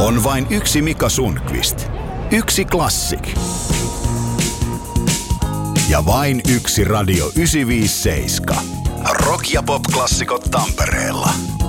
On vain yksi Mika Sundqvist. Yksi klassik. Ja vain yksi Radio 957. Rock- ja pop-klassikot Tampereella.